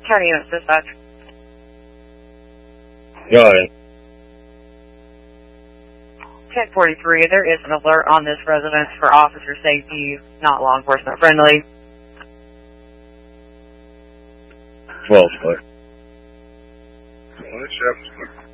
County Unit Dispatch. Go ahead. 1043, there is an alert on this residence for officer safety, not law enforcement friendly. 12's clear. Well, this happens.